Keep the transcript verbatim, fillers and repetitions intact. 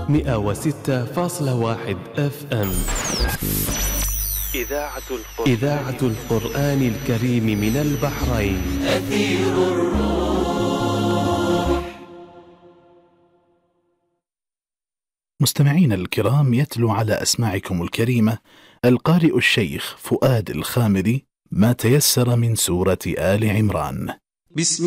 مئة وستة فاصلة واحد اف ام. إذاعة القرآن, إذاعة القرآن الكريم من البحرين. أثير الروح. مستمعين الكرام، يتلو على أسماعكم الكريمة القارئ الشيخ فؤاد الخامري ما تيسر من سورة آل عمران. بسم